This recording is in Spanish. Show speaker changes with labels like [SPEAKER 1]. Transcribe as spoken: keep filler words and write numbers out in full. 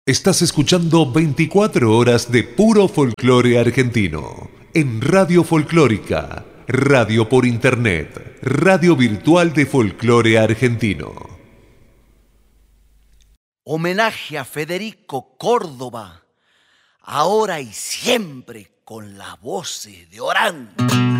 [SPEAKER 1] Estás escuchando veinticuatro horas de puro folclore argentino en Radio Folclórica, radio por internet, radio virtual de folclore argentino.
[SPEAKER 2] Homenaje a Federico Córdoba, ahora y siempre con las voces de Orán.